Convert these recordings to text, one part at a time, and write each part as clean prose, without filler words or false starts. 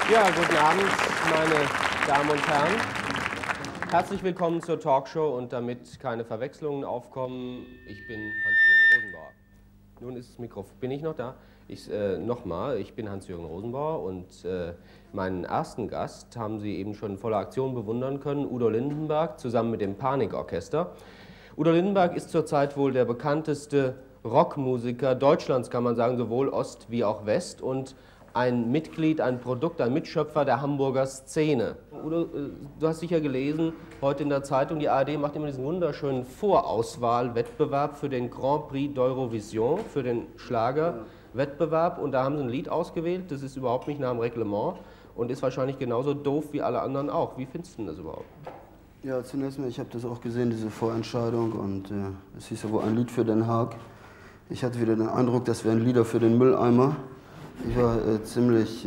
Ja, guten Abend, meine Damen und Herren. Herzlich willkommen zur Talkshow und damit keine Verwechslungen aufkommen, ich bin Hans-Jürgen Rosenbauer. Nun ist das Mikrofon. Bin ich noch da? Nochmal, ich bin Hans-Jürgen Rosenbauer und meinen ersten Gast haben Sie eben schon in voller Aktion bewundern können, Udo Lindenberg, zusammen mit dem Panikorchester. Udo Lindenberg ist zurzeit wohl der bekannteste Rockmusiker Deutschlands, kann man sagen, sowohl Ost wie auch West, und ein Mitglied, ein Produkt, ein Mitschöpfer der Hamburger Szene. Udo, du hast sicher gelesen, heute in der Zeitung, die ARD macht immer diesen wunderschönen Vorauswahlwettbewerb für den Grand Prix d'Eurovision, für den Schlagerwettbewerb, und da haben sie ein Lied ausgewählt, das ist überhaupt nicht nach dem Reglement und ist wahrscheinlich genauso doof wie alle anderen auch. Wie findest du das überhaupt? Ja, zunächst mal, ich habe das auch gesehen, diese Vorentscheidung, und es hieß ja wohl ein Lied für Den Haag. Ich hatte wieder den Eindruck, das wären Lieder für den Mülleimer. Ich war ziemlich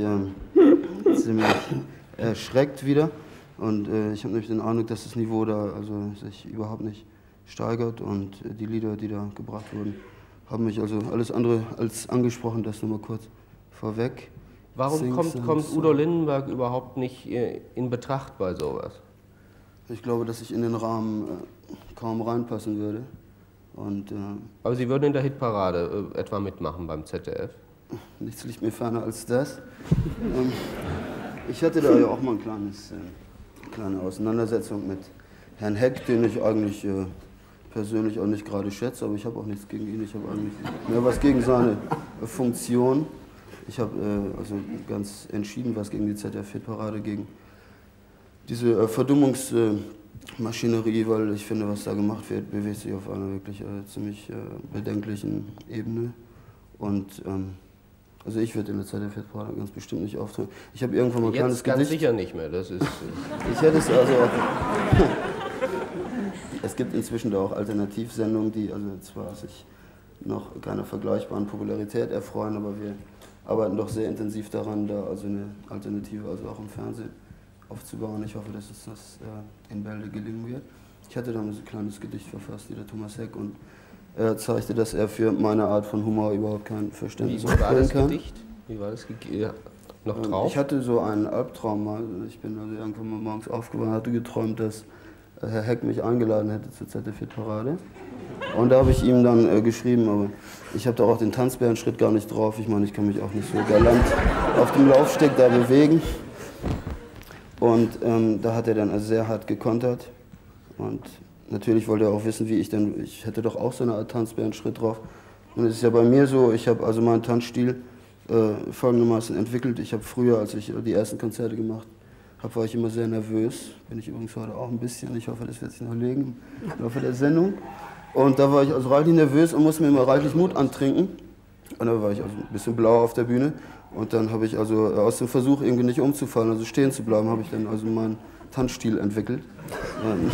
erschreckt wieder, und ich habe nämlich den Eindruck, dass das Niveau da sich überhaupt nicht steigert, und die Lieder, die da gebracht wurden, haben mich also alles andere als angesprochen. Das nur mal kurz vorweg. Warum kommt Udo Lindenberg überhaupt nicht in Betracht bei sowas? Ich glaube, dass ich in den Rahmen kaum reinpassen würde. Aber Sie würden in der Hitparade etwa mitmachen beim ZDF? Nichts liegt mir ferner als das. Ich hatte da ja auch mal eine kleine Auseinandersetzung mit Herrn Heck, den ich eigentlich persönlich auch nicht gerade schätze, aber ich habe auch nichts gegen ihn. Ich habe eigentlich mehr was gegen seine Funktion. Ich habe also ganz entschieden was gegen die ZDF-Hitparade, gegen diese Verdummungsmaschinerie, weil ich finde, was da gemacht wird, bewegt sich auf einer wirklich ziemlich bedenklichen Ebene. Und also ich würde in der ZDF-Hitparade ganz bestimmt nicht auftreten. Ich habe irgendwann mal ein kleines Gedicht. Ganz sicher nicht mehr, das ist... Ich hätte es also auch... Es gibt inzwischen da auch Alternativsendungen, die also zwar sich noch keiner vergleichbaren Popularität erfreuen, aber wir arbeiten doch sehr intensiv daran, da also eine Alternative, also auch im Fernsehen, aufzubauen. Ich hoffe, dass es das in Bälde gelingen wird. Ich hatte dann ein kleines Gedicht verfasst, der Thomas Heck, und er zeigte, dass er für meine Art von Humor überhaupt kein Verständnis aufbringen kann. Wie war das Gedicht? Wie war das noch drauf? Ich hatte so einen Albtraum mal. Ich bin also irgendwann mal morgens aufgewacht und hatte geträumt, dass Herr Heck mich eingeladen hätte zur ZDF-Hitparade. Und da habe ich ihm dann geschrieben, aber ich habe da auch den Tanzbärenschritt gar nicht drauf. Ich meine, ich kann mich auch nicht so galant auf dem Laufsteg da bewegen. Und da hat er dann also sehr hart gekontert. Und natürlich wollte er auch wissen, wie ich hätte doch auch so eine Art Tanzbärenschritt drauf. Und es ist ja bei mir so, ich habe also meinen Tanzstil folgendermaßen entwickelt. Ich habe früher, als ich die ersten Konzerte gemacht habe, war ich immer sehr nervös. Bin ich übrigens heute auch ein bisschen. Ich hoffe, das wird sich noch legen im Laufe der Sendung. Und da war ich also reichlich nervös und musste mir immer reichlich Mut antrinken. Und da war ich also ein bisschen blau auf der Bühne. Und dann habe ich also aus dem Versuch, irgendwie nicht umzufallen, also stehen zu bleiben, habe ich dann also meinen Tanzstil entwickelt.